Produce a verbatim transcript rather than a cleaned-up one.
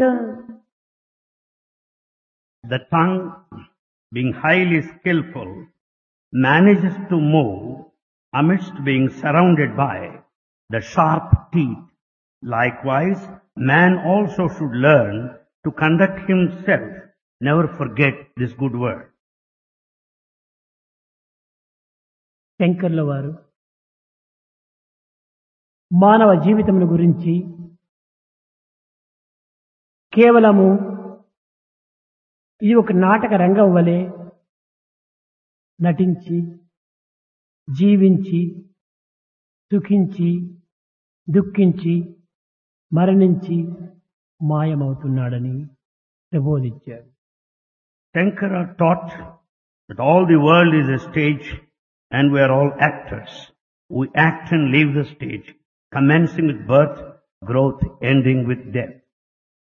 The tongue, being highly skillful, manages to move amidst being surrounded by the sharp teeth. Likewise, man also should learn to conduct himself, never forget this good word. శంకర్ల వారు మానవ జీవితమును గురించి కేవలము ఇది ఒక నాటక రంగం వలె నటించి జీవించి సుఖించి దుఃఖించి మరణించి మాయమవుతున్నాడని ప్రబోధించారు. Shankara taught that all the world is a stage and we are all actors. We act and leave the stage, commencing with birth, growth, ending with death.